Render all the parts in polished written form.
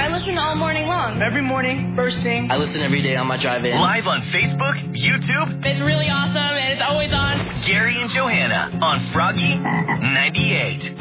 I listen all morning long. Every morning, first thing. I listen every day on my drive in. Live on Facebook, YouTube. It's really awesome and it's always on. Gary and Johanna on Froggy 98.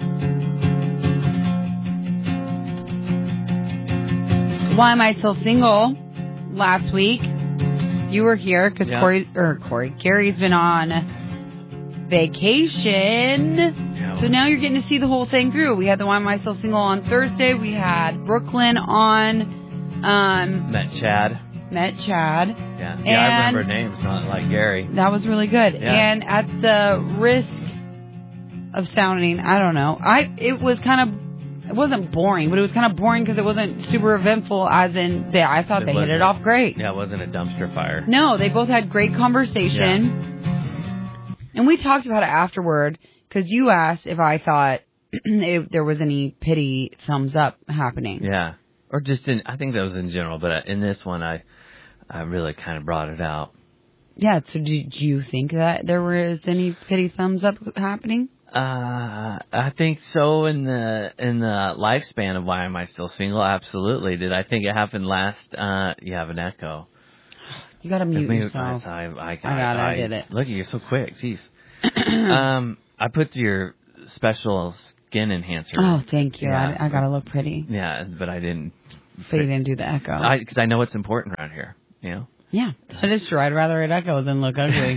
Why Am I Still Single? Last week, you were here because Gary's been on vacation. Yeah. So now you're getting to see the whole thing through. We had the Why Am I Still Single on Thursday. We had Brooklyn on. Met Chad. Yeah. See, I remember names, not like Gary. That was really good. Yeah. And at the risk of sounding, I don't know, it wasn't boring, but it was kind of boring because it wasn't super eventful, as in, I thought they hit it off great. Yeah, it wasn't a dumpster fire. No, they both had great conversation. Yeah. And we talked about it afterward, because you asked if I thought if there was any pity thumbs up happening. Yeah. Or just I think that was in general, but in this one, I really kind of brought it out. Yeah, so did you think that there was any pity thumbs up happening? I think so in the lifespan of Why Am I Still Single? Absolutely. Did I think it happened last? You have an echo. You gotta mute yourself. I did it. Look, you're so quick. Jeez. I put your special skin enhancer. Oh, thank you. Yeah. I gotta look pretty. Yeah, but I didn't. So you didn't do the echo. Because I know what's important around here. You know. Yeah, that is true. I'd rather it echo than look ugly.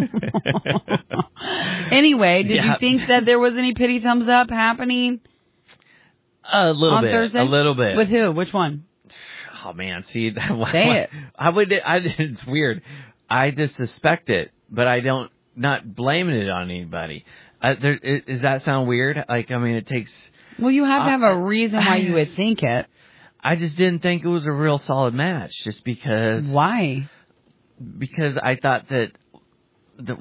Anyway, did you think that there was any pity thumbs up happening? A little bit. Thursday? A little bit. With who? Which one? Oh man, see, say it. It's weird. I just suspect it, but I don't. Not blaming it on anybody. Does that sound weird? Like, I mean, it takes. Well, you have to have a reason why you would think it. I just didn't think it was a real solid match, just because. Why? Because I thought that there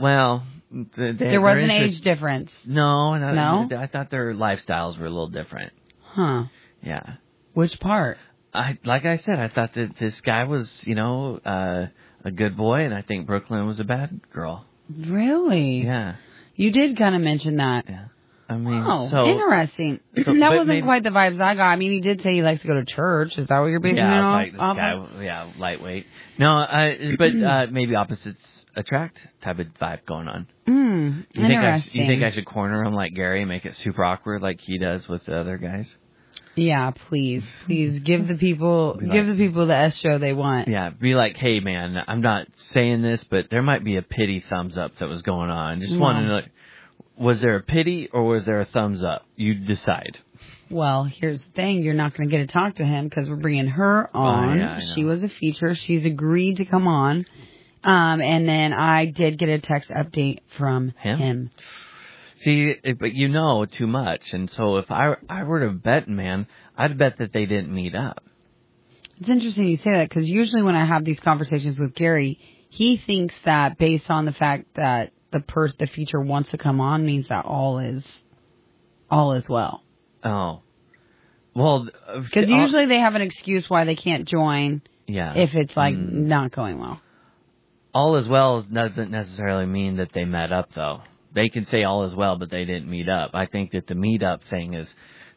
was an age difference. No. I thought their lifestyles were a little different. Huh. Yeah. Which part? Like I said, I thought that this guy was, a good boy, and I think Brooklyn was a bad girl. Really? Yeah. You did kind of mention that. Yeah. I mean, interesting. That wasn't quite the vibes I got. I mean, he did say he likes to go to church. Is that what you're basing it off? Like this guy, lightweight. No, but maybe opposites attract type of vibe going on. Interesting. You think I should corner him like Gary and make it super awkward like he does with the other guys? Yeah, please give the people the S show they want. Yeah, be like, hey man, I'm not saying this, but there might be a pity thumbs up that was going on. Just want to know. Was there a pity or was there a thumbs up? You decide. Well, here's the thing. You're not going to get to talk to him because we're bringing her on. Yeah, she was a feature. She's agreed to come on. And then I did get a text update from him. See, but you know too much. And so if I were to bet, man, I'd bet that they didn't meet up. It's interesting you say that because usually when I have these conversations with Gary, he thinks that based on the fact that the feature wants to come on means that all is well. Oh, well, because usually they have an excuse why they can't join. Yeah. If it's like not going well. All is well doesn't necessarily mean that they met up, though. They can say all is well, but they didn't meet up. I think that the meet up thing is,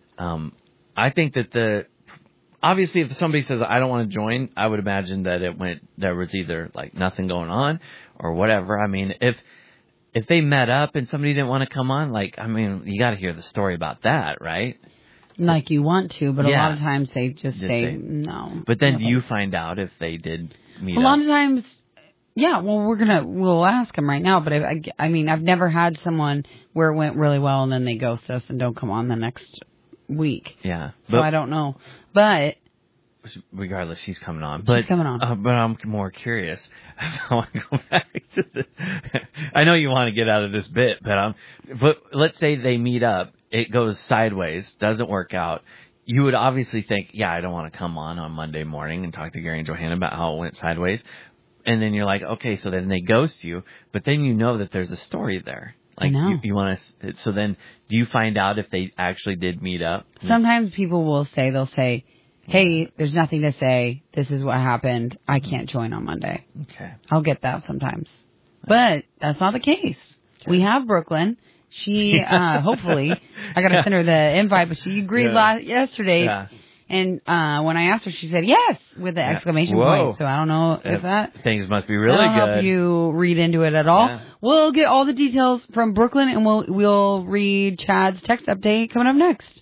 I think that obviously if somebody says I don't want to join, I would imagine that there was either like nothing going on or whatever. I mean, if they met up and somebody didn't want to come on, you got to hear the story about that, right? Like you want to, but a lot of times they just say no. But then do you find out if they did meet up? A lot of times, yeah, well, we'll ask them right now, but I mean, I've never had someone where it went really well and then they ghost us and don't come on the next week. Yeah. So I don't know. But regardless, she's coming on. She's coming on. But I'm more curious. I want to go back to I know you want to get out of this bit, but let's say they meet up. It goes sideways, doesn't work out. You would obviously think, yeah, I don't want to come on Monday morning and talk to Gary and Johanna about how it went sideways. And then you're like, okay, so then they ghost you, but then you know that there's a story there. Like you want to. So then, do you find out if they actually did meet up? Sometimes people will say, hey, there's nothing to say. This is what happened. I can't join on Monday. Okay. I'll get that sometimes. But that's not the case. Okay. We have Brooklyn. She, hopefully, I got to send her the invite, but she agreed yesterday. Yeah. And when I asked her, she said yes with the exclamation point. So I don't know if that things must be really that'll good. help you read into it at all. Yeah. We'll get all the details from Brooklyn, and we'll read Chad's text update coming up next.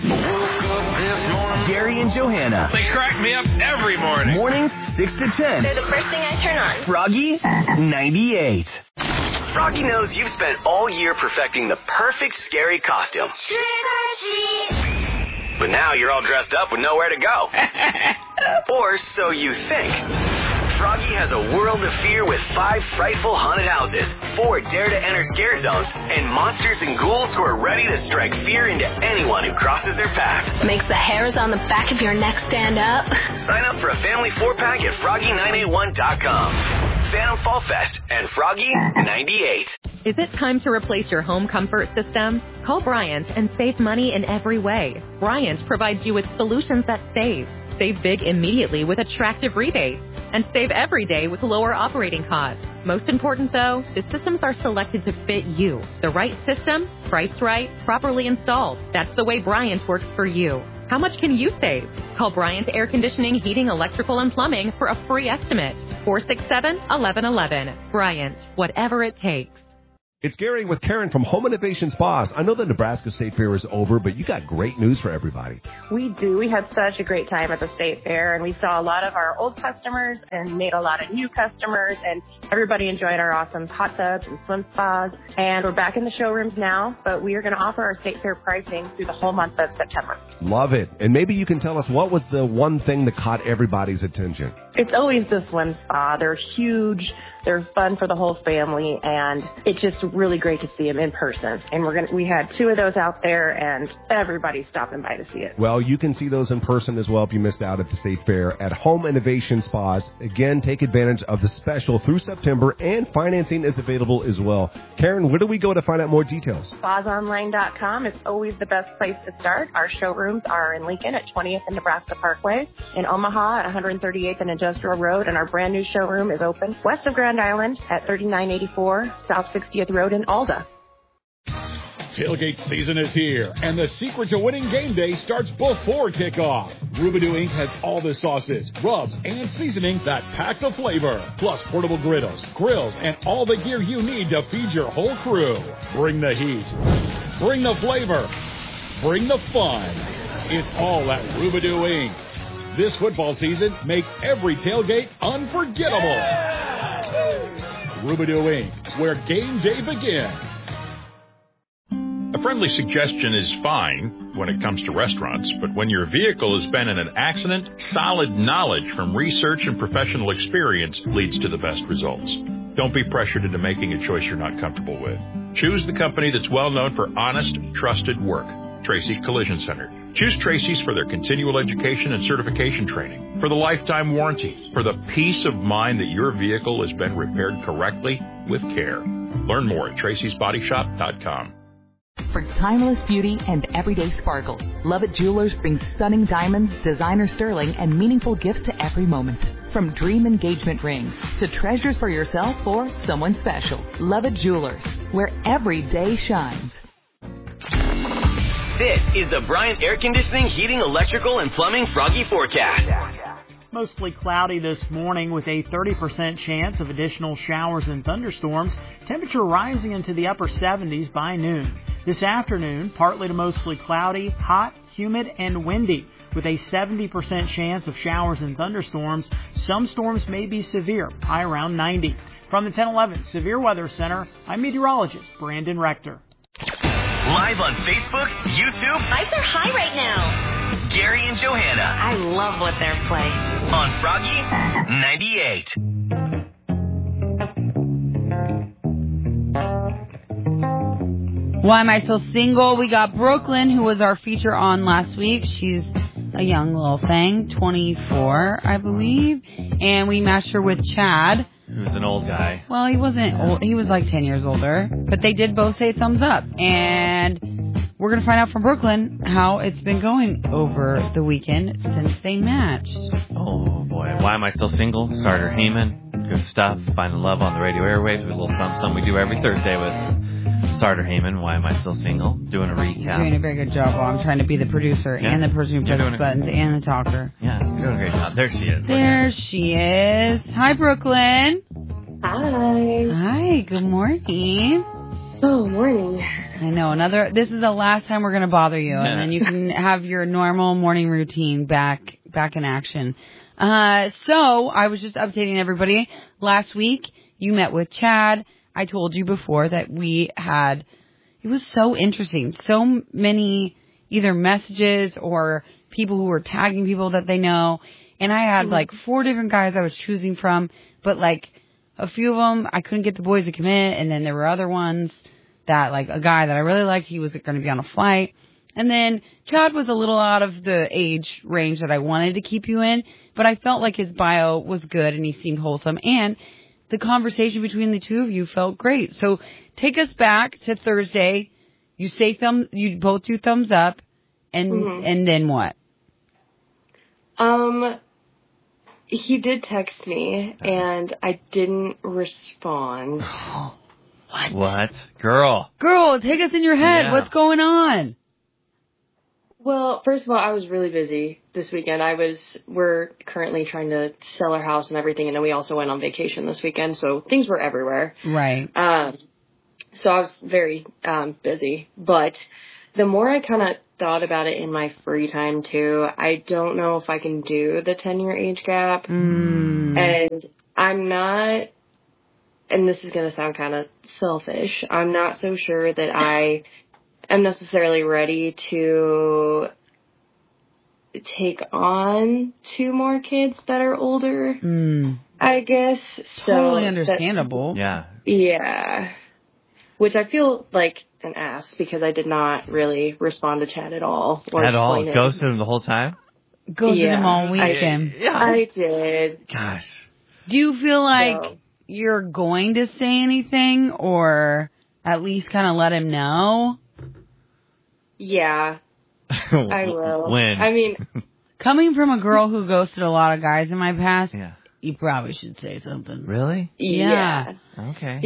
Gary and Johanna. They crack me up every morning. Mornings 6 to 10. They're the first thing I turn on. Froggy 98. Froggy knows you've spent all year perfecting the perfect scary costume. Trick or treat. But now you're all dressed up with nowhere to go. Or so you think. Froggy has a world of fear with 5 frightful haunted houses, 4 dare-to-enter scare zones, and monsters and ghouls who are ready to strike fear into anyone who crosses their path. Makes the hairs on the back of your neck stand up. Sign up for a family 4-pack at Froggy981.com. Phantom Fall Fest and Froggy 98. Is it time to replace your home comfort system? Call Bryant and save money in every way. Bryant provides you with solutions that save. Save big immediately with attractive rebates. And save every day with lower operating costs. Most important, though, the systems are selected to fit you. The right system, priced right, properly installed. That's the way Bryant works for you. How much can you save? Call Bryant Air Conditioning, Heating, Electrical, and Plumbing for a free estimate. 467-1111. Bryant, whatever it takes. It's Gary with Karen from Home Innovation Spas. I know the Nebraska State Fair is over, but you got great news for everybody. We do. We had such a great time at the State Fair, and we saw a lot of our old customers and made a lot of new customers, and everybody enjoyed our awesome hot tubs and swim spas. And we're back in the showrooms now, but we are going to offer our State Fair pricing through the whole month of September. Love it. And maybe you can tell us what was the one thing that caught everybody's attention. It's always the swim spa. They're huge. They're fun for the whole family, and it's just really great to see them in person. And we had 2 of those out there, and everybody's stopping by to see it. Well, you can see those in person as well if you missed out at the State Fair at Home Innovation Spas. Again, take advantage of the special through September, and financing is available as well. Karen, where do we go to find out more details? Spasonline.com is always the best place to start. Our showrooms are in Lincoln at 20th and Nebraska Parkway, in Omaha at 138th and Industrial Road, and our brand new showroom is open west of Grand Island at 3984 South 60th Road in Alda. Tailgate season is here, and the secret to winning game day starts before kickoff. Rubidoo Inc. has all the sauces, rubs, and seasoning that pack the flavor, plus portable griddles, grills, and all the gear you need to feed your whole crew. Bring the heat, bring the flavor, bring the fun. It's all at Rubidoo Inc. This football season, make every tailgate unforgettable. Rubidoo Inc., where game day begins. A friendly suggestion is fine when it comes to restaurants, but when your vehicle has been in an accident, solid knowledge from research and professional experience leads to the best results. Don't be pressured into making a choice you're not comfortable with. Choose the company that's well known for honest, trusted work. Tracy Collision Center. Choose Tracy's for their continual education and certification training, for the lifetime warranty, for the peace of mind that your vehicle has been repaired correctly with care. Learn more at tracysbodyshop.com. For timeless beauty and everyday sparkle, Lovett Jewelers brings stunning diamonds, designer sterling, and meaningful gifts to every moment. From dream engagement rings to treasures for yourself or someone special, Lovett Jewelers, where every day shines. This is the Bryant Air Conditioning, Heating, Electrical, and Plumbing Froggy Forecast. Mostly cloudy this morning with a 30% chance of additional showers and thunderstorms. Temperature rising into the upper 70s by noon. This afternoon, partly to mostly cloudy, hot, humid, and windy with a 70% chance of showers and thunderstorms. Some storms may be severe, high around 90. From the 1011 Severe Weather Center, I'm meteorologist Brandon Rector. Live on Facebook, YouTube. Vibes are high right now. Gary and Johanna. I love what they're playing. On Froggy 98. Why Am I So Single? We got Brooklyn, who was our feature on last week. She's a young little thing, 24, I believe. And we matched her with Chad. Who's an old guy. Well, he wasn't old. He was like 10 years older. But they did both say thumbs up. And we're going to find out from Brooklyn how it's been going over the weekend since they matched. Oh, boy. Why Am I Still Single? Starter Heyman. Good stuff. Finding love on the radio airwaves with a little something we do every Thursday with Sartor Heyman, Why Am I Still Single? Doing a recap. You're doing a very good job while I'm trying to be the producer and the person who presses buttons and the talker. Yeah, you're doing a great job. There she is. There she is. Hi, Brooklyn. Hi. Hi, good morning. Oh, morning. I know, this is the last time we're going to bother you, and then you can have your normal morning routine back in action. So, I was just updating everybody. Last week, you met with Chad. I told you before that it was so interesting. So many either messages or people who were tagging people that they know. And I had like 4 different guys I was choosing from, but like a few of them, I couldn't get the boys to commit. And then there were other ones that like a guy that I really liked, he was going to be on a flight. And then Chad was a little out of the age range that I wanted to keep you in, but I felt like his bio was good and he seemed wholesome. And the conversation between the two of you felt great. So take us back to Thursday. You you both do thumbs up, and then what? He did text me, and I didn't respond. What? Girl, take us in your head. Yeah. What's going on? Well, first of all, I was really busy this weekend. We're currently trying to sell our house and everything, and then we also went on vacation this weekend, so things were everywhere. Right. So I was very busy, but the more I kind of thought about it in my free time too, I don't know if I can do the 10-year age gap. And I'm not, and this is going to sound kind of selfish, I'm not so sure that I am necessarily ready to take on 2 more kids that are older, I guess. Totally understandable. Yeah. Which I feel like an ass because I did not really respond to Chad at all. Ghosted him the whole time? Ghosted him all weekend. I did. Gosh. Do you feel like you're going to say anything or at least kind of let him know? Yeah. I will. When? I mean, coming from a girl who ghosted a lot of guys in my past, you probably should say something. Really? Yeah. Okay.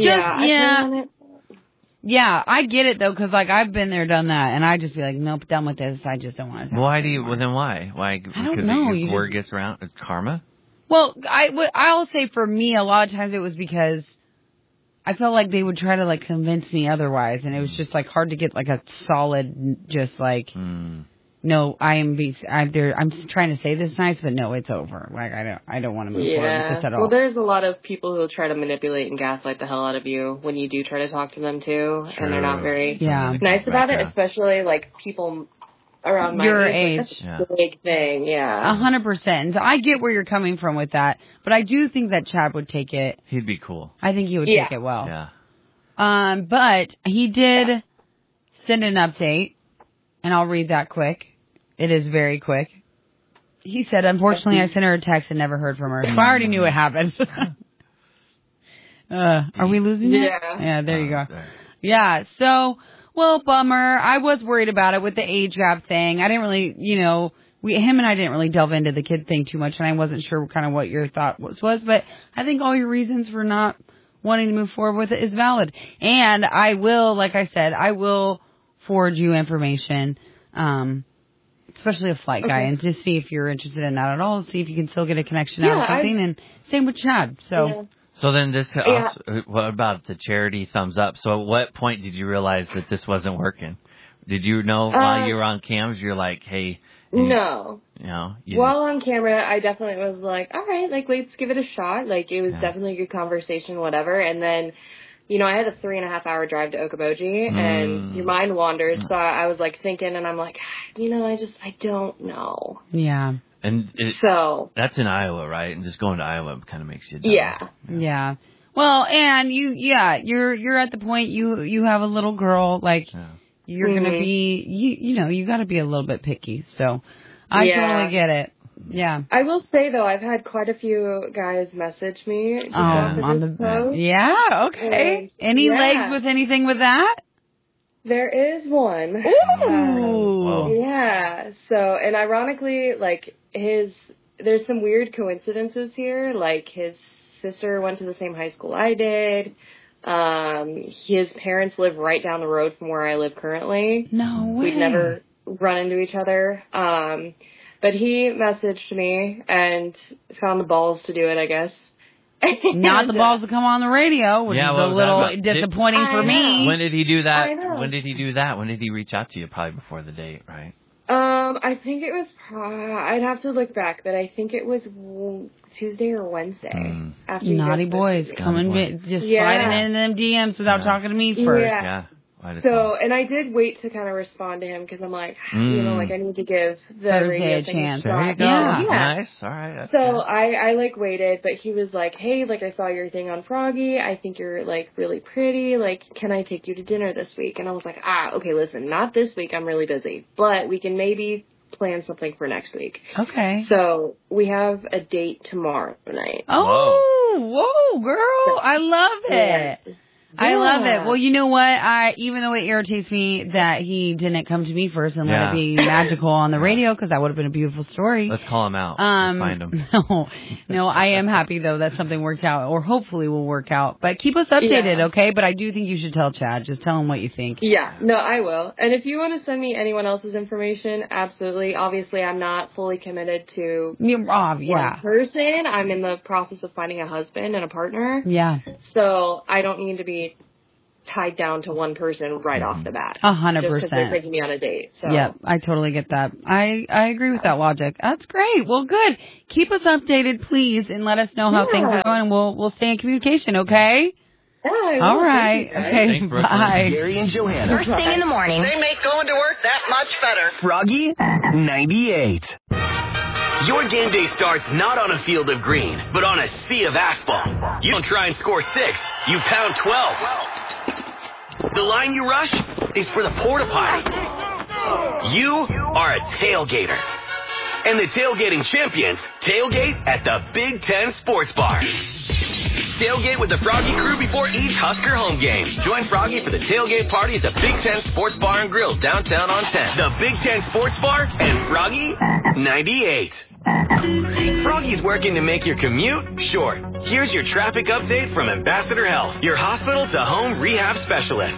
Yeah, I get it though, because like I've been there, done that, and I just be like, nope, done with this. I just don't want to. Why do you? Well, then why? Why? I don't know. Because word gets around. It's karma. Well, I'll say for me, a lot of times it was because I felt like they would try to like convince me otherwise, and it was just like hard to get like a solid, just like, no, I'm trying to say this nice, but no, it's over. Like I don't want to move forward with this at all. Well, there's a lot of people who try to manipulate and gaslight the hell out of you when you do try to talk to them too, and they're not very nice about it, especially like people around my your age. Like, that's a big thing, 100%. I get where you're coming from with that, but I do think that Chad would take it. He'd be cool. I think he would take it well. Yeah. But he did send an update, and I'll read that quick. It is very quick. He said, unfortunately, I sent her a text and never heard from her. So I already knew it happened. Are we losing it? Yeah, there you go. Yeah, so, well, bummer. I was worried about it with the age gap thing. I didn't really, him and I didn't really delve into the kid thing too much, and I wasn't sure kind of what your thought was, but I think all your reasons for not wanting to move forward with it is valid. And I will, like I said, I will forward you information, especially a flight guy, and just see if you're interested in that at all, see if you can still get a connection out of something, and same with Chad, so... So then this, what about the charity thumbs up? So at what point did you realize that this wasn't working? Did you know while you were on cams, you're like, hey... No. You while on camera, I definitely was like, all right, like, let's give it a shot. Like, it was definitely a good conversation, whatever. And then, I had a 3.5-hour drive to Okoboji, and your mind wanders. So I was, like, thinking, and I'm like, I don't know. Yeah. And that's in Iowa, right? And just going to Iowa kind of makes you dumb. Yeah. Well, and you're at the point you have a little girl, like you're going to be, you got to be a little bit picky. So I totally get it. Yeah. I will say though, I've had quite a few guys message me on the post. Yeah. Okay. Any legs with anything with that? There is one. Ooh. Yeah. So, and ironically, like there's some weird coincidences here. Like his sister went to the same high school I did. His parents live right down the road from where I live currently. No way. We've never run into each other. But he messaged me and found the balls to do it, I guess. Not the balls to come on the radio, which is a little disappointing for me. When did he do that? When did he do that? When did he reach out to you? Probably before the date, right? I think it was, I'd have to look back, but I think it was Tuesday or Wednesday. After Naughty boys coming, just sliding in them DMs without talking to me first. Yeah. So, and I did wait to kind of respond to him because I'm like, I need to give the radio a chance. There you go. Yeah. Nice. All right. So I waited, but he was like, hey, I saw your thing on Froggy. I think you're really pretty. Can I take you to dinner this week? And I was like, okay, listen, not this week. I'm really busy, but we can maybe plan something for next week. Okay. So we have a date tomorrow night. Oh, whoa, girl. I love it. Yes. I love it. Well, you know what? Even though it irritates me that he didn't come to me first and let it be magical on the radio, because that would have been a beautiful story. Let's call him out. Let's find him. No, I am happy though that something worked out, or hopefully will work out. But keep us updated, okay? But I do think you should tell Chad. Just tell him what you think. Yeah, no, I will. And if you want to send me anyone else's information, absolutely. Obviously, I'm not fully committed to one person. I'm in the process of finding a husband and a partner. Yeah. So I don't need to be tied down to one person right off the bat. 100%. Just because they're taking me on a date. So. Yep, I totally get that. I agree with that logic. That's great. Well, good. Keep us updated, please, and let us know how things are going, and we'll stay in communication, okay? Yeah, all right. Okay, thanks, bye. Gary and Johanna. First thing in the morning. They make going to work that much better. Froggy 98. Your game day starts not on a field of green, but on a sea of asphalt. You don't try and score 6, you pound 12. The line you rush is for the porta potty. You are a tailgater. And the tailgating champions tailgate at the Big Ten Sports Bar. Tailgate with the Froggy crew before each Husker home game. Join Froggy for the tailgate party at the Big Ten Sports Bar and Grill downtown on 10. The Big Ten Sports Bar and Froggy 98. Froggy's working to make your commute short. Here's your traffic update from Ambassador Health, your hospital to home rehab specialist.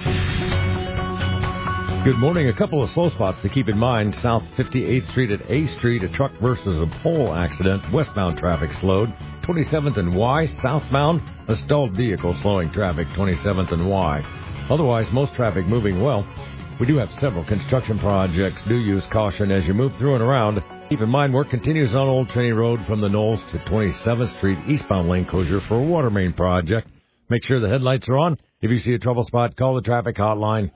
Good morning. A couple of slow spots to keep in mind. South 58th Street at A Street, a truck versus a pole accident. Westbound traffic slowed. 27th and Y, southbound, a stalled vehicle slowing traffic, 27th and Y. Otherwise, most traffic moving well. We do have several construction projects. Do use caution as you move through and around. Keep in mind, work continues on Old Cheney Road from the Knolls to 27th Street, eastbound lane closure for a water main project. Make sure the headlights are on. If you see a trouble spot, call the traffic hotline,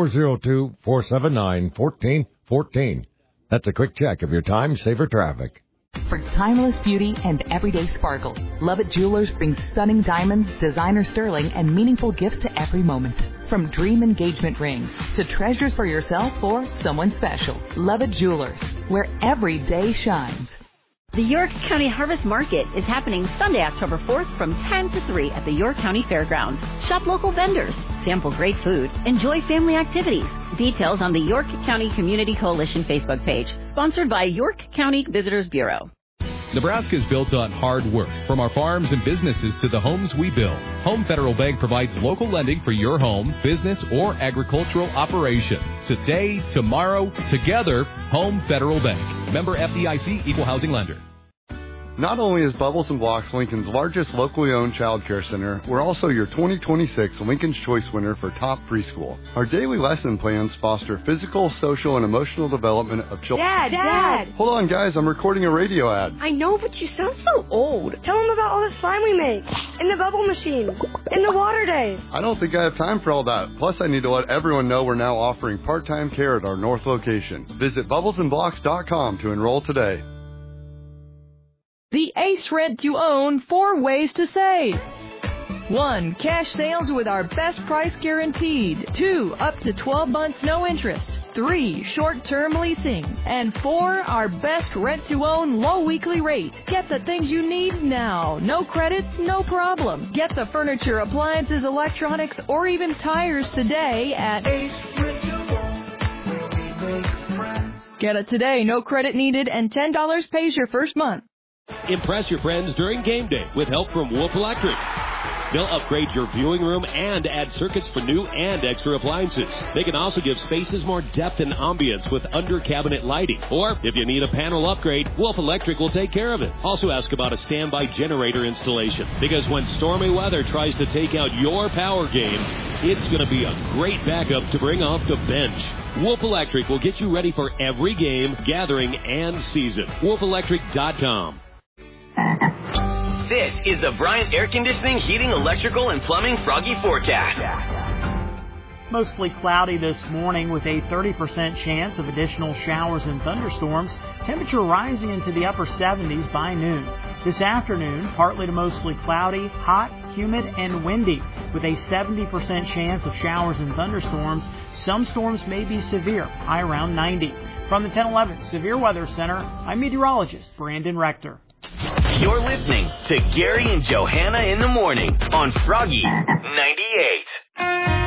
402-479-1414. That's a quick check of your time, saver traffic. For timeless beauty and everyday sparkle, Lovett Jewelers brings stunning diamonds, designer sterling, and meaningful gifts to every moment. From dream engagement rings to treasures for yourself or someone special. Lovett Jewelers, where every day shines. The York County Harvest Market is happening Sunday, October 4th from 10 to 3 at the York County Fairgrounds. Shop local vendors, sample great food, enjoy family activities. Details on the York County Community Coalition Facebook page, sponsored by York County Visitors Bureau. Nebraska is built on hard work. From our farms and businesses to the homes we build, Home Federal Bank provides local lending for your home, business, or agricultural operation. Today, tomorrow, together, Home Federal Bank. Member FDIC, Equal Housing Lender. Not only is Bubbles and Blocks Lincoln's largest locally owned child care center, we're also your 2026 Lincoln's Choice winner for top preschool. Our daily lesson plans foster physical, social, and emotional development of children. Dad! Hold on, guys, I'm recording a radio ad. I know, but you sound so old. Tell them about all the slime we make, in the bubble machine, in the water days. I don't think I have time for all that. Plus, I need to let everyone know we're now offering part-time care at our North location. Visit bubblesandblocks.com to enroll today. The Ace Rent to Own 4 ways to save. 1. Cash sales with our best price guaranteed. 2. Up to 12 months no interest. 3. Short-term leasing. And 4. Our best rent-to-own low weekly rate. Get the things you need now. No credit, no problem. Get the furniture, appliances, electronics, or even tires today at Ace Rent-to-Own. Get it today, no credit needed, and $10 pays your first month. Impress your friends during game day with help from Wolf Electric. They'll upgrade your viewing room and add circuits for new and extra appliances. They can also give spaces more depth and ambience with under-cabinet lighting. Or, if you need a panel upgrade, Wolf Electric will take care of it. Also ask about a standby generator installation, because when stormy weather tries to take out your power game, it's going to be a great backup to bring off the bench. Wolf Electric will get you ready for every game, gathering, and season. WolfElectric.com. This is the Bryant Air Conditioning, Heating, Electrical, and Plumbing Froggy Forecast. Mostly cloudy this morning with a 30% chance of additional showers and thunderstorms. Temperature rising into the upper 70s by noon. This afternoon, partly to mostly cloudy, hot, humid, and windy with a 70% chance of showers and thunderstorms. Some storms may be severe, high around 90. From the 1011 Severe Weather Center, I'm meteorologist Brandon Rector. You're listening to Gary and Johanna in the morning on Froggy 98.